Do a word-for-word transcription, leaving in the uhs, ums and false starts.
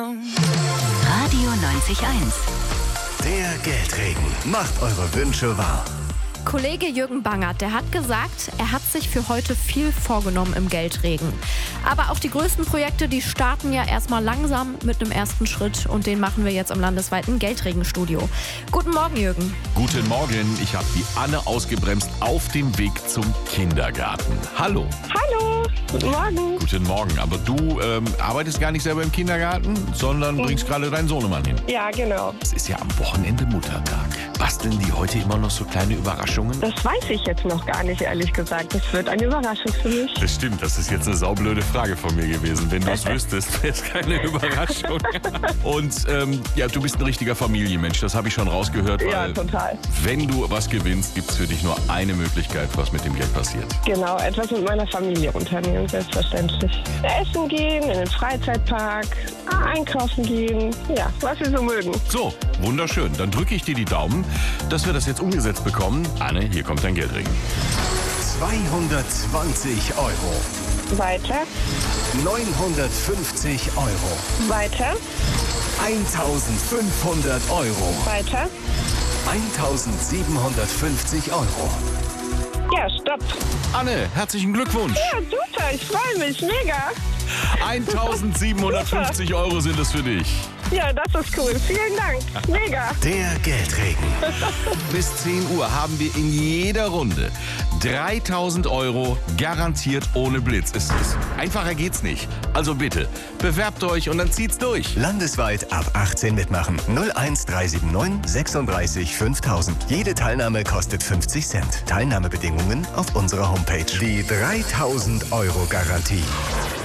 Radio neunzig Komma eins. Der Geldregen macht eure Wünsche wahr. Kollege Jürgen Bangert, der hat gesagt, er hat sich für heute viel vorgenommen im Geldregen. Aber auch die größten Projekte, die starten ja erstmal langsam mit einem ersten Schritt. Und den machen wir jetzt im landesweiten Geldregenstudio. Guten Morgen, Jürgen. Guten Morgen, ich habe die Anne ausgebremst auf dem Weg zum Kindergarten. Hallo. Hallo, guten Morgen. Guten Morgen, aber du ähm, arbeitest gar nicht selber im Kindergarten, sondern Mhm. bringst gerade deinen Sohnemann hin. Ja, genau. Es ist ja am Wochenende Muttertag. Basteln die heute immer noch so kleine Überraschungen? Das weiß ich jetzt noch gar nicht, ehrlich gesagt. Das wird eine Überraschung für mich. Das stimmt, das ist jetzt eine saublöde Frage von mir gewesen. Wenn du es wüsstest, wäre es keine Überraschung. Und ähm, ja, du bist ein richtiger Familienmensch, das habe ich schon rausgehört. Ja, weil total. Wenn du was gewinnst, gibt es für dich nur eine Möglichkeit, was mit dem Geld passiert. Genau, etwas mit meiner Familie unternehmen, selbstverständlich. Essen gehen, in den Freizeitpark, einkaufen gehen, ja, was wir so mögen. So, wunderschön. Dann drücke ich dir die Daumen, dass wir das jetzt umgesetzt bekommen. Anne, hier kommt dein Geldregen. zweihundertzwanzig Euro. Weiter, neunhundertfünfzig Euro. weiter, eintausendfünfhundert Euro. weiter. eintausendsiebenhundertfünfzig Euro. Ja, stopp. Anne, herzlichen Glückwunsch. Ja, super, ich freue mich, mega. eintausendsiebenhundertfünfzig Euro sind es für dich. Ja, das ist cool. Vielen Dank. Mega. Der Geldregen. Bis zehn Uhr haben wir in jeder Runde dreitausend Euro garantiert ohne Blitz. Es ist, einfacher geht's nicht. Also bitte, bewerbt euch und dann zieht's durch. Landesweit ab achtzehn mitmachen. null eins drei sieben neun sechsunddreißig fünftausend. Jede Teilnahme kostet fünfzig Cent. Teilnahmebedingungen auf unserer Homepage. Die dreitausend Euro Garantie.